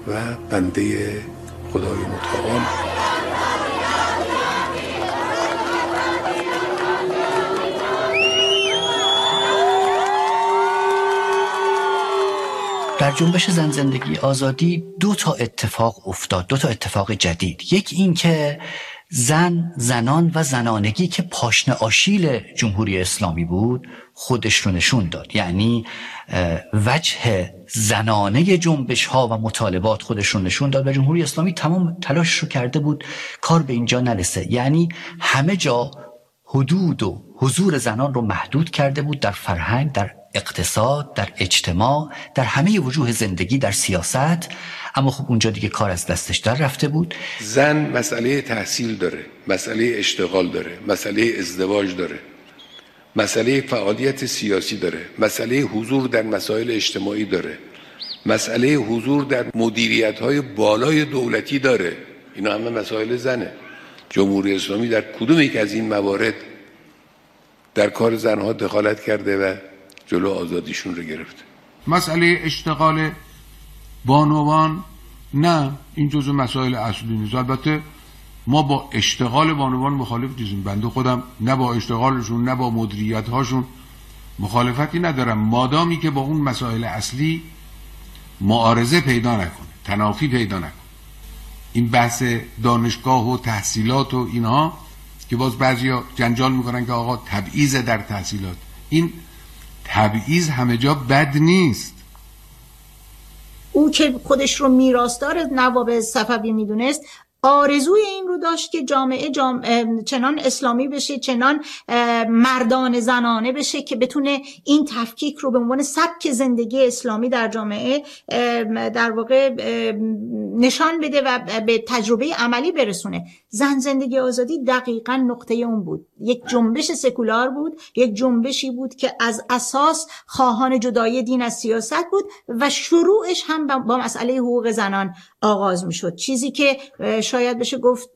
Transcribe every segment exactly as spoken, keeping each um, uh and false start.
و بنده خدای متعال. در جنبش زن زندگی آزادی دو تا اتفاق افتاد، دو تا اتفاق جدید. یک این که زن، زنان و زنانگی که پاشنه آشیل جمهوری اسلامی بود خودش رو نشون داد، یعنی وجه زنانه جنبش ها و مطالبات خودش رو نشون داد و جمهوری اسلامی تمام تلاش رو کرده بود کار به اینجا نرسه، یعنی همه جا حدود و حضور زنان رو محدود کرده بود، در فرهنگ، در اقتصاد، در اجتماع، در همه وجوه زندگی، در سیاست. اما خب اونجا دیگه کار از دستش در رفته بود. زن مسئله تحصیل داره، مسئله اشتغال داره، مسئله ازدواج داره، مسئله فعالیت سیاسی داره، مسئله حضور در مسائل اجتماعی داره، مسئله حضور در مدیریت‌های بالای دولتی داره. اینا همه مسائل زنه. جمهوری اسلامی در کدوم یک از این موارد در کار زنها دخالت کرده و جلو آزادیشون رو گرفته؟ مسئله اشتغال بانوان نه، این جزو مسائل اصلی نیست. البته ما با اشتغال بانوان مخالف نیستیم. بنده خودم نه با اشتغالشون نه با مدیریت هاشون مخالفتی ندارم، مادامی که با اون مسائل اصلی معارضه پیدا نکنه، تنافی پیدا نکنه. این بحث دانشگاه و تحصیلات و اینها که باز بعضیا جنجال میکنن که آقا تبعیض در تحصیلات، این تبعیض همه جا بد نیست. او که خودش رو میراثدار نواب صفوی میدونست، آرزوی این رو داشت که جامعه جامعه چنان اسلامی بشه، چنان مردان زنانه بشه که بتونه این تفکیک رو به عنوان سبک زندگی اسلامی در جامعه در واقع نشان بده و به تجربه عملی برسونه. زن زندگی آزادی دقیقاً نقطه اون بود. یک جنبش سکولار بود، یک جنبشی بود که از اساس خواهان جدایی دین از سیاست بود و شروعش هم با مسئله حقوق زنان آغاز می شد، چیزی که شاید بشه گفت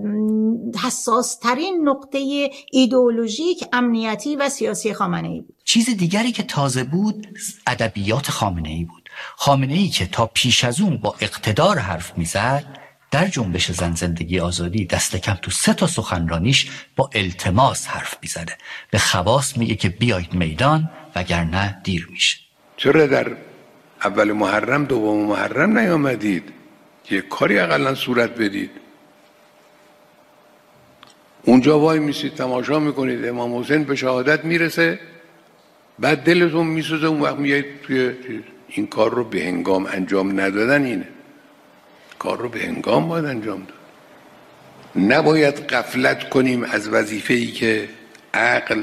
حساس ترین نقطه ایدئولوژیک، امنیتی و سیاسی خامنه ای بود. چیز دیگری که تازه بود ادبیات خامنه ای بود. خامنه ای که تا پیش از اون با اقتدار حرف میزد، در جنبش زن زندگی آزادی دست کم تو سه تا سخنرانیش با التماس حرف میزنه. به خواص میگه که بیایید میدان وگرنه دیر میشه. چرا در اول محرم دوم محرم نیامدید؟ یه کاری اقلا صورت بدید. اونجا وای میسید تماشا میکنید امام حسین به شهادت میرسه، بعد دلتون میسوزه، اون وقت میایید توی این کار رو به هنگام انجام ندادن. اینه کار رو به هنگام باید انجام داد. نباید غفلت کنیم از وظیفه‌ای که عقل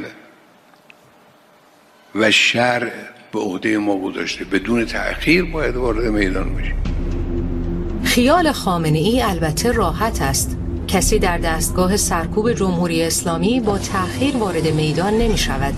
و شرع به عهده ما گذاشته. بدون تأخیر باید وارد میدان بشیم. خیال خامنه‌ای البته راحت است. کسی در دستگاه سرکوب جمهوری اسلامی با تأخیر وارد میدان نمی شود.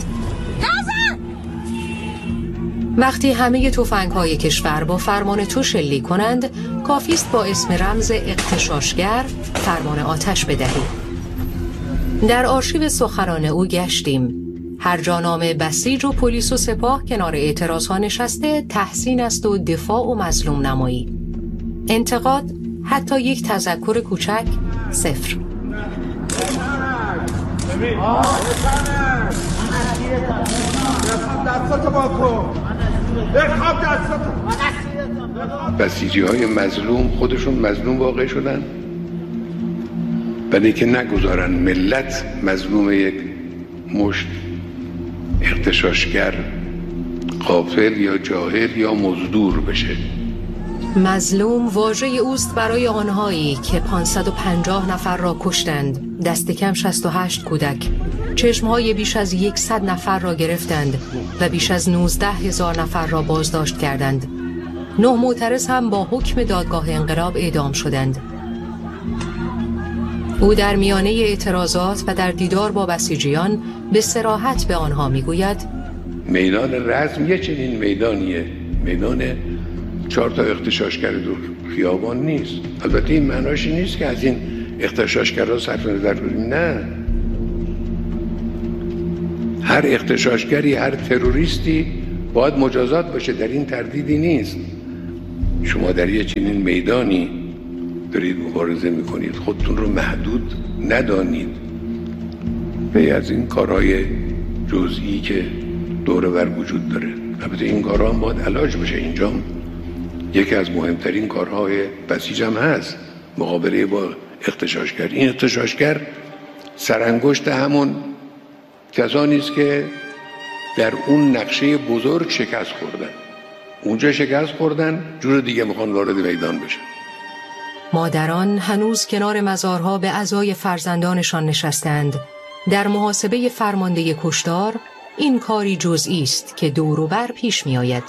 وقتی همه تفنگ‌های کشور با فرمان تو شلیک کنند، کافی است با اسم رمز اغتشاشگر فرمان آتش بدهی. در آرشیو سخنران او گشتیم. هر جا نام بسیج و پلیس و سپاه کنار اعتراضها نشسته، تحسین است و دفاع و مظلوم نمایی. انتقاد، حتی یک تذکر کوچک، صفر. بسیجی های مظلوم خودشون مظلوم واقع شدن، برای که نگذارن ملت مظلوم یک مشت اغتشاشگر غافل یا جاهل یا مزدور بشه. مظلوم واژه اوست برای آنهایی که پانصد و پنجاه نفر را کشتند، دست کم شصت و هشت کودک، چشمهای بیش از صد نفر را گرفتند و بیش از نوزده هزار نفر را بازداشت کردند. نه معترض هم با حکم دادگاه انقلاب اعدام شدند. او در میانه اعتراضات و در دیدار با بسیجیان به صراحت به آنها میگوید میدان رزم یه چنین میدانیه، میدان چهار تا اغتشاشگر دور خیابان نیست. البته این معناش نیست که از این اغتشاشگرها صرف نظر کنیم، نه. هر اغتشاشگری، هر تروریستی باید مجازات باشه، در این تردیدی نیست. شما در یه چنین میدانی دارید مبارزه میکنید، خودتون رو محدود ندانید به از این کارهای جزئی که دور بر وجود داره. البته این کارها هم باید علاج بشه. اینجا یکی از مهمترین کارهای بسیج هم هست مقابله با اغتشاشگر. این اغتشاشگر سرانگشت همون کسانی است که در اون نقشه بزرگ شکست خوردن. اونجا شکست خوردن، جور دیگه میخوان وارد میدان بشن. مادران هنوز کنار مزارها به عزای فرزندانشان نشستند. در محاسبه فرمانده کشتار این کاری جزئی است که دور و بر پیش می آید.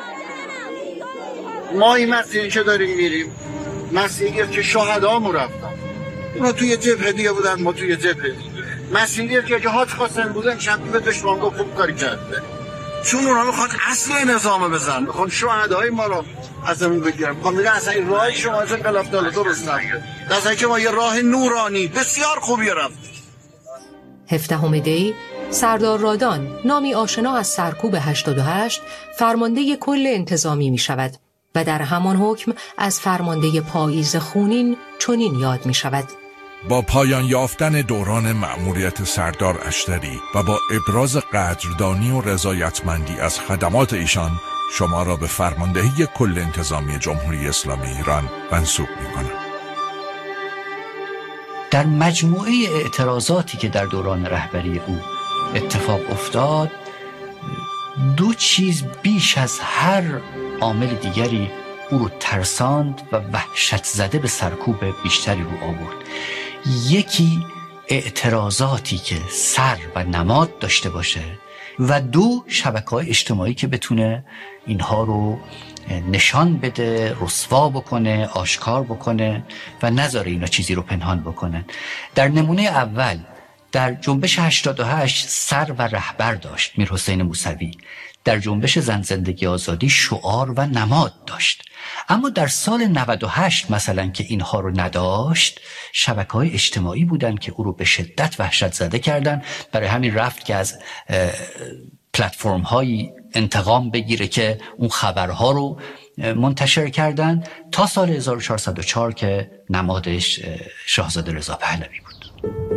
ما این مسیری که داریم میریم مسیریه که شهدامون رفتن، اونا توی جبهه دیگه بودن، ما توی جبهه دیگه. مسیریه که که حاج قاسم بودن شبی به دشمن گفت خوب کاری کرده، چون اونا میخوان اصل نظام بزن، میخوان شهدای ما رو ازمون بگیرن، میخوان میگن اصلا این راه شما از انقلاب داله درست نگه، در که ما یه راه نورانی بسیار خوبی رفتیم. هفدهم دی سردار رادان، نامی آشنا از سرکوب هشتاد و هشت، فرمانده کل انتظامی می شود و در همان حکم از فرمانده پاییز خونین چنین یاد می شود: با پایان یافتن دوران مأموریت سردار اشتری و با ابراز قدردانی و رضایتمندی از خدمات ایشان، شما را به فرماندهی کل انتظامی جمهوری اسلامی ایران منصوب می کنم. در مجموعه اعتراضاتی که در دوران رهبری او اتفاق افتاد، دو چیز بیش از هر عامل دیگری او رو ترساند و وحشت زده به سرکوب بیشتری رو آورد. یکی اعتراضاتی که سر و نماد داشته باشه و دو شبکه‌های اجتماعی که بتونه اینها رو نشان بده، رسوا بکنه، آشکار بکنه و نذاره اینا چیزی رو پنهان بکنن. در نمونه اول در جنبش هشتاد و هشت سر و رهبر داشت میر حسین موسوی، در جنبش زن زندگی آزادی شعار و نماد داشت. اما در سال نود و هشت مثلا که اینها رو نداشت، شبکه‌های اجتماعی بودن که او رو به شدت وحشت زده کردن. برای همین رفت که از پلتفرم هایی انتقام بگیره که اون خبرها رو منتشر کردن، تا سال هزار و چهارصد و چهار که نمادش شاهزاده رضا پهلوی بود.